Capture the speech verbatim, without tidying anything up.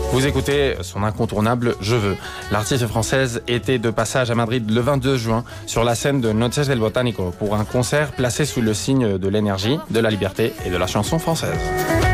Vous écoutez son incontournable « Je veux ». L'artiste française était de passage à Madrid le vingt-deux juin sur la scène de Noches del Botánico pour un concert placé sous le signe de l'énergie, de la liberté et de la chanson française.